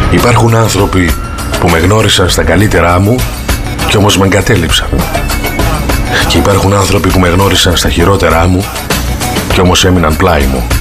Υπάρχουν άνθρωποι που με γνώρισαν στα καλύτερά μου κι όμως με εγκατέλειψαν. Και υπάρχουν άνθρωποι που με γνώρισαν στα χειρότερά μου κι όμως έμειναν πλάι μου.